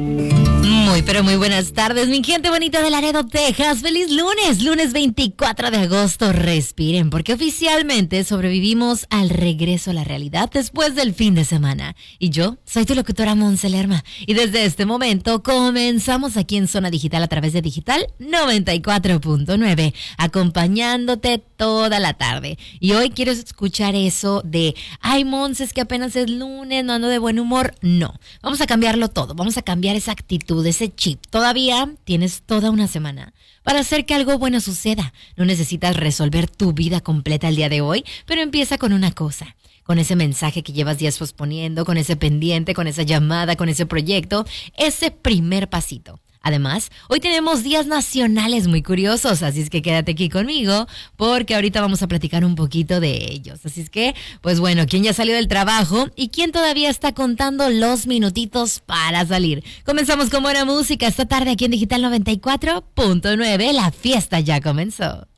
Muy, pero muy buenas tardes, mi gente bonita de Laredo, Texas. Feliz lunes 24 de agosto. Respiren, porque oficialmente sobrevivimos al regreso a la realidad después del fin de semana. Y yo soy tu locutora Monse Lerma. Y desde este momento comenzamos aquí en Zona Digital a través de Digital 94.9, acompañándote toda la tarde. Y hoy quiero escuchar eso de, ay, Monse, es que apenas es lunes, no ando de buen humor. No, vamos a cambiarlo todo, vamos a cambiar esa actitud, ese chip. Todavía tienes toda una semana para hacer que algo bueno suceda. No necesitas resolver tu vida completa el día de hoy, pero empieza con una cosa. Con ese mensaje que llevas días posponiendo, con ese pendiente, con esa llamada, con ese proyecto, ese primer pasito. Además, hoy tenemos días nacionales muy curiosos, así es que quédate aquí conmigo porque ahorita vamos a platicar un poquito de ellos. Así es que, pues bueno, ¿quién ya salió del trabajo y quién todavía está contando los minutitos para salir? Comenzamos con buena música esta tarde aquí en Digital 94.9. La fiesta ya comenzó.